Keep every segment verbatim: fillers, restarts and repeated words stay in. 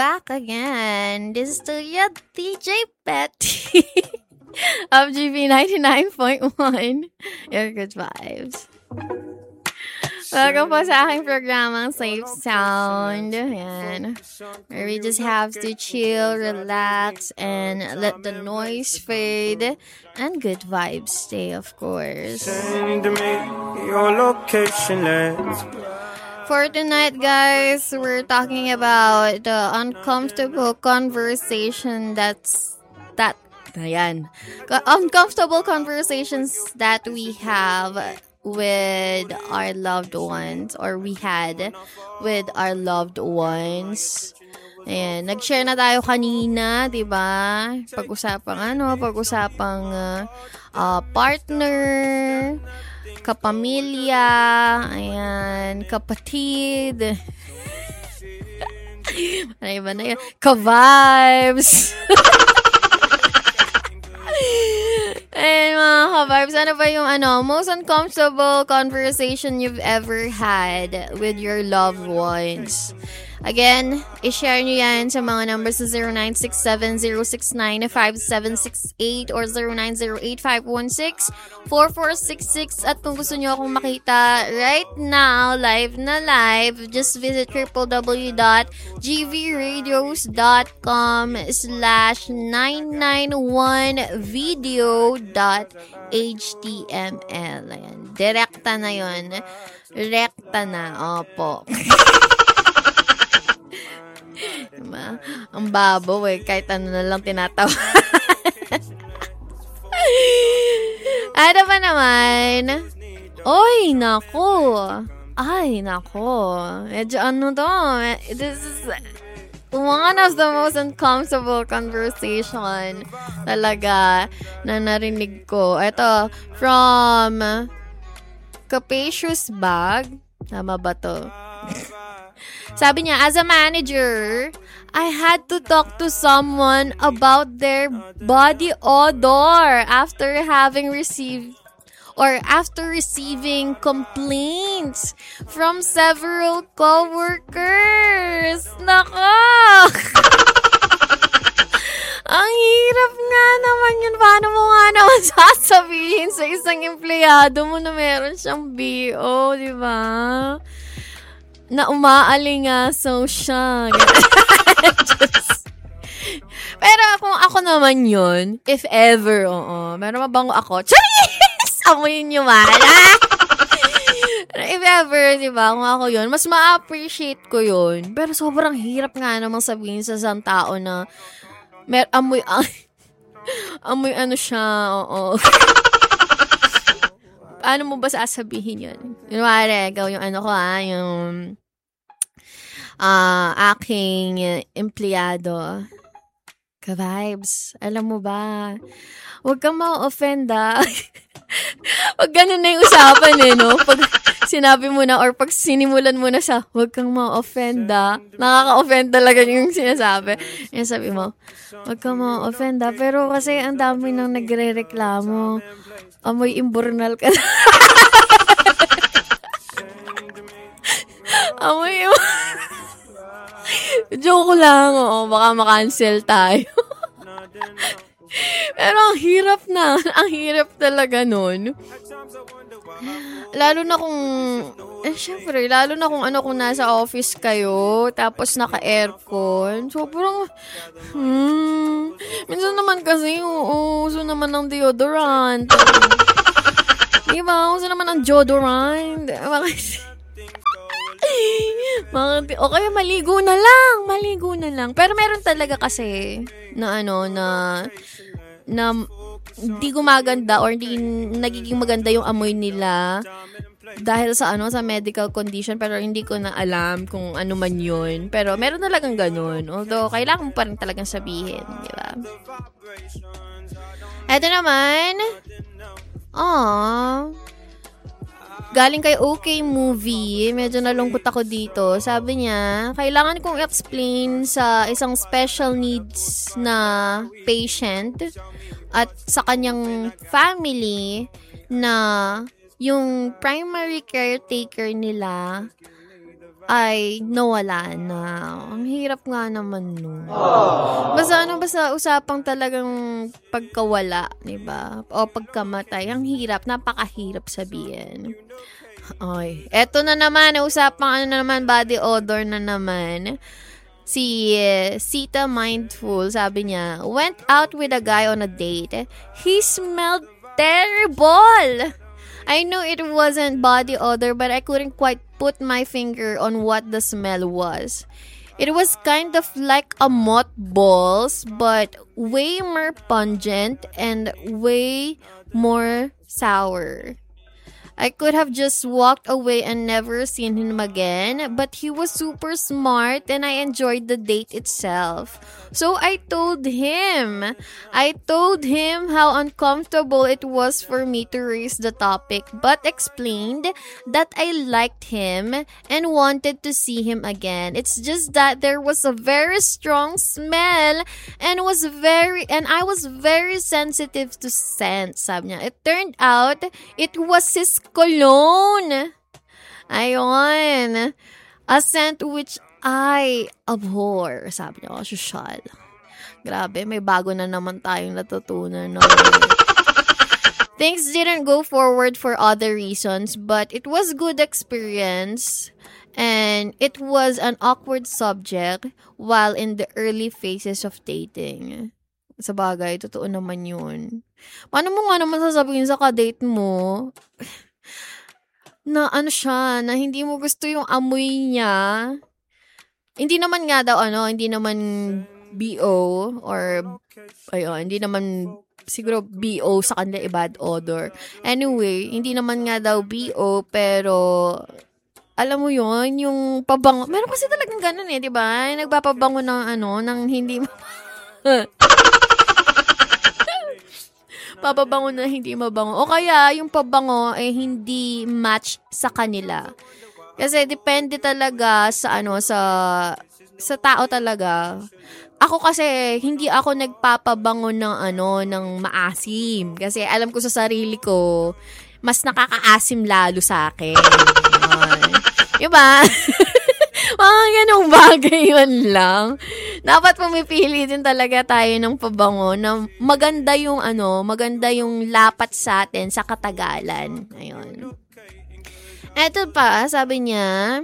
back again. This is still your D J Betty of G B ninety-nine point one. Your good vibes. Welcome po sa aking programang Safe Sound. Ayan. Where we just have to chill, relax, and let the noise fade. And good vibes stay, of course. Send me your location, let's For tonight, guys, we're talking about the uncomfortable conversation that's that ayan. Uncomfortable conversations that we have with our loved ones or we had with our loved ones. Ayan, nag-share na tayo kanina, 'di ba? Pag-usapang ano, pag-usapang uh, uh, partner, kapamilya, ayan, kapatid. Ano iba na yun? Ka-vibes. Ayan, mga ka-vibes, ano ba yung ano, most uncomfortable conversation you've ever had with your loved ones? Again, i-share nyo yan sa mga numbers sa zero nine six seven zero six nine five seven six eight or zero nine zero eight five one six four four six six. At kung gusto nyo akong makita right now, live na live, just visit www.gvradios.com slash 991video.html. Ayan, direkta na yun. Rekta na, opo. Diba? Ang babo eh, kahit ano na lang tinatawa. Ano ba naman? Oy, nako. Ay, nako. Medyo ano to. This is one of the most uncomfortable conversation talaga na narinig ko. Ito, from Capacious Bag. Tama ba to? Sabi niya, as a manager, I had to talk to someone about their body odor after having received or after receiving complaints from several coworkers. Nako! Ang hirap nga naman yun. Paano mo nga naman sasabihin sa isang empleyado mo na meron siyang B O, di ba? Na umaalingaso siya. Just, pero kung ako naman yun, if ever, oo, meron mabango ako, charis! Amoyin nyo man. If ever, di ba, kung ako yun, mas ma-appreciate ko yun. Pero sobrang hirap nga namang sabihin sa isang tao na mer amoy, ay, amoy ano siya, oo. Paano mo ba sasabihin yun? Yung wala, ikaw yung ano ko ha, yung uh, aking empleyado. Ka-vibes, alam mo ba? Huwag kang ma-offend ah. Pag ganun na yung usapan eh, no? Pag sinabi mo na or pag sinimulan mo na siya, huwag kang ma-offend ah. Nakaka-offend talaga yung sinasabi. Yung sabi mo, huwag kang ma-offend ah. Pero kasi ang dami nang nagre-reklamo. Amoy imbornal ka na. Amoy joke lang, oo. Baka makancel tayo. Pero ang hirap na. Ang hirap talaga nun. Lalo na kung, eh syempre, lalo na kung ano kung nasa office kayo, tapos naka-aircon. Sobrang, hmm, minsan naman kasi, oo, uso naman ng deodorant. Diba? Uso naman ng deodorant. Mga, o kaya maligo na lang. Maligo na lang. Pero meron talaga kasi na ano, na na hindi gumaganda or hindi nagiging maganda yung amoy nila dahil sa ano, sa medical condition, pero hindi ko na alam kung ano man yun. Pero meron talagang ganun. Although, kailangan mo pa rin talagang sabihin. Di ba? Eto naman, aww, galing kay OK Movie. Medyo nalungkot ako dito. Sabi niya, kailangan kong explain sa isang special needs na patient at sa kanyang family na yung primary caretaker nila ay nawala na. Ang hirap nga naman nun. Basta ano, basta usapang talagang pagkawala, diba? O pagkamatay. Ang hirap, napakahirap sabihin. Ay, eto na naman, usapang ano na naman, body odor na naman. Si uh, Sita Mindful, sabi niya, went out with a guy on a date. He smelled terrible. I know it wasn't body odor, but I couldn't quite put my finger on what the smell was. It was kind of like a mothballs, but way more pungent and way more sour. I could have just walked away and never seen him again, but he was super smart and I enjoyed the date itself. So I told him, I told him how uncomfortable it was for me to raise the topic, but explained that I liked him and wanted to see him again. It's just that there was a very strong smell and was very and I was very sensitive to scent, sabi niya. It turned out it was his cologne. Ayon. A scent which I abhor. Sabi niya, social. Grabe, may bago na naman tayong natutunan. No? Things didn't go forward for other reasons, but it was good experience. And it was an awkward subject while in the early phases of dating. Sa bagay, totoo naman yun. Paano mo nga naman sasabihin sa ka-date mo na ano siya, na hindi mo gusto yung amoy niya? Hindi naman nga daw ano, hindi naman B O or ayun, hindi naman siguro B O sa kanila bad odor. Anyway, hindi naman nga daw B O pero alam mo yon yung pabango. Meron kasi talagang ganun eh, 'di ba? Nagpapabango ng ano, ng hindi papabango na hindi mabango. O kaya, yung pabango ay hindi match sa kanila. Kasi depende talaga sa ano, sa sa tao talaga. Ako kasi, hindi ako nagpapabango ng ano, ng maasim. Kasi alam ko sa sarili ko, mas nakakaasim lalo sa akin. Diba? Mga ganong bagay yun lang. Dapat pumipili din talaga tayo ng pabango na maganda yung ano, maganda yung lapat sa atin sa katagalan. Ayun. Eto pa, sabi niya,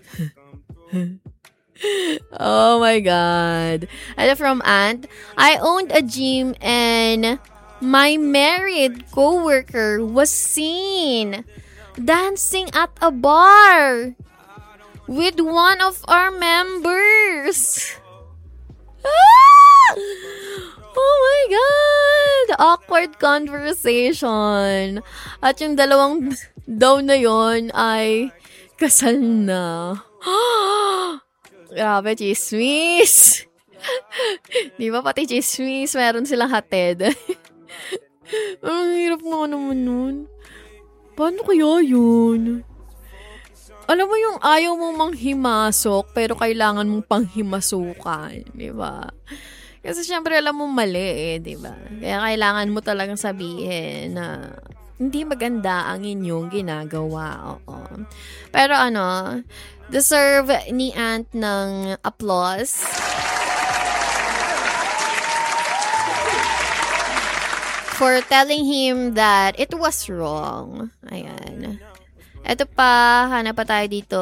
oh my God. Ano from Aunt, I owned a gym and my married coworker was seen dancing at a bar with one of our members. Ah! Oh my God! Awkward conversation. At yung dalawang daw na yon ay kasal na. Grabe, chismis. Di ba pati chismis, meron silang hatid. Ang hirap nga naman nun. Paano kaya yun? Alam mo yung ayaw mong manghimasok, pero kailangan mong panghimasukan, di ba? Kasi syempre alam mo mali eh, di ba? Kaya kailangan mo talagang sabihin na hindi maganda ang inyong ginagawa. Oo. Pero ano, deserve ni Aunt ng applause. For telling him that it was wrong. Ayan. Ito pa, hanap pa tayo dito.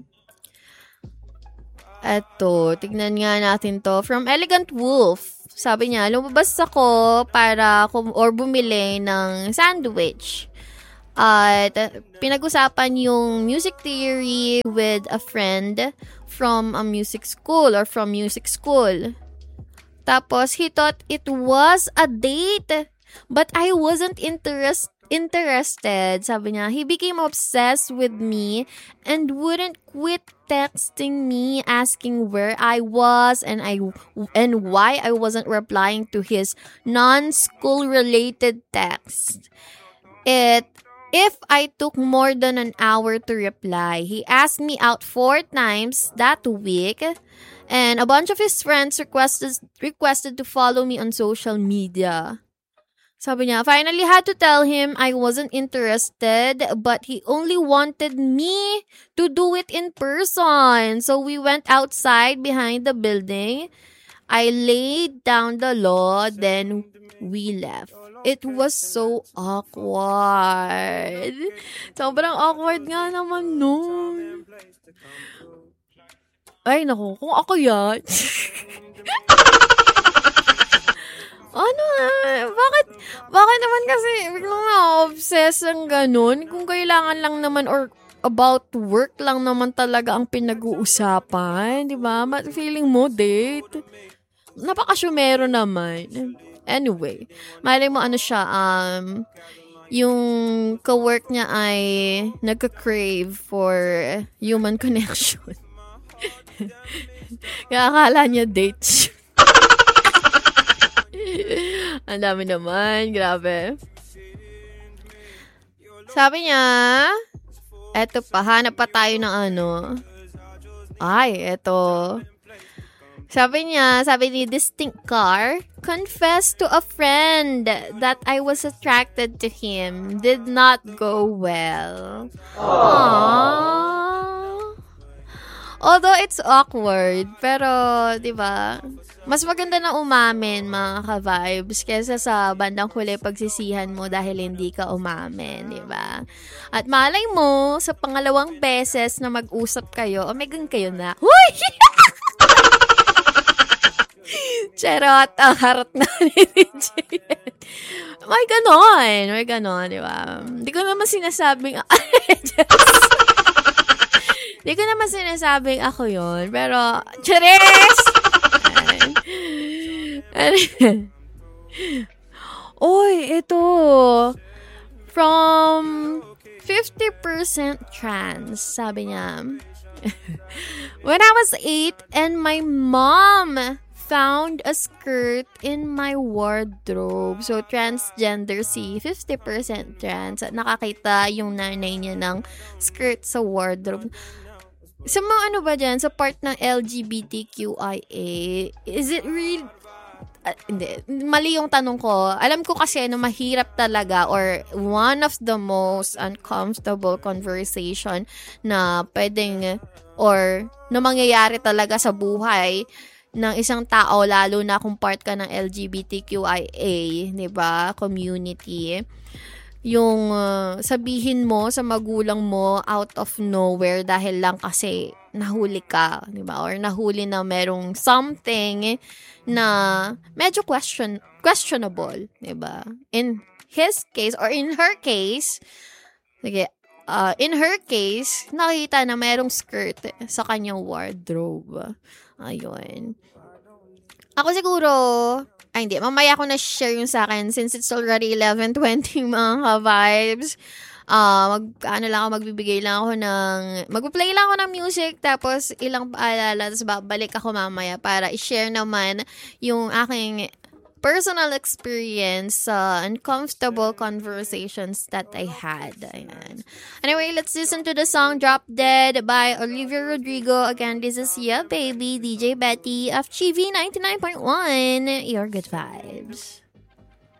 Ito, tignan nga natin to. From Elegant Wolf. Sabi niya, lumabas ako para kum- or bumili ng sandwich. At pinag-usapan yung music theory with a friend from a music school or from music school. Tapos, he thought it was a date. But I wasn't interested. interested, sabi niya. He became obsessed with me and wouldn't quit texting me asking where I was and I and why I wasn't replying to his non-school related text. It if I took more than an hour to reply. He asked me out four times that week and a bunch of his friends requested requested to follow me on social media. Sabi niya, finally had to tell him I wasn't interested, but he only wanted me to do it in person. So we went outside behind the building. I laid down the law, then we left. It was so awkward. Sobrang awkward nga naman nun. Ay, naku, kung ako yan. Ano na? Bakit, bakit naman kasi biglang na-obsess ang ganun? Kung kailangan lang naman or about work lang naman talaga ang pinag-uusapan, di ba? Feeling mo date. Napaka-syumero naman. Anyway, malay mo ano siya, um, yung ka-work niya ay nagka-crave for human connection. Kaya akala niya date siya. Ang dami naman. Grabe. Sabi niya, eto pa, hanap pa tayo ng ano. Ay, eto. Sabi niya, sabi ni Distinct Car, confessed to a friend that I was attracted to him. Did not go well. Aww. Although it's awkward, pero, di ba, mas maganda na umamin, mga ka-vibes, kaysa sa bandang huli pagsisihan mo dahil hindi ka umamin, di ba? At malay mo, sa pangalawang beses na mag-usap kayo, omegang kayo na, huy! Charot, ang harot na ni D J. May ganon, may ganon, di ba? Hindi ko naman sinasabing, Hindi ko naman sinasabing ako yon, pero, charis! Oy, ito. From fifty percent trans, sabi niya. When I was eight and my mom found a skirt in my wardrobe. So, transgender si fifty percent trans. At nakakita yung nanay niya ng skirt sa wardrobe. Sa mga ano ba dyan, sa part ng L G B T Q I A, is it real? Uh, hindi. Mali yung tanong ko. Alam ko kasi na mahirap talaga or one of the most uncomfortable conversation na pwedeng or na mangyayari talaga sa buhay ng isang tao, lalo na kung part ka ng L G B T Q I A, di ba, community. Yung uh, sabihin mo sa magulang mo out of nowhere dahil lang kasi nahuli ka, di ba? Or nahuli na merong something na medyo question questionable, di ba? In his case or in her case, sige, uh, in her case, nakita na merong skirt sa kanyang wardrobe. Ayun. Ako siguro, ay hindi, mamaya ko na share yung sa akin since it's already eleven twenty mga ka-vibes. Uh, mag, ano lang ako, magbibigay lang ako ng, magpa-play lang ako ng music, tapos ilang paalala, tapos babalik ako mamaya para i-share naman yung aking personal experience sa uh, uncomfortable conversations that I had. Ayan. Anyway, let's listen to the song Drop Dead by Olivia Rodrigo. Again, this is Yeah Baby, D J Betty of G V ninety-nine point one, your good vibes.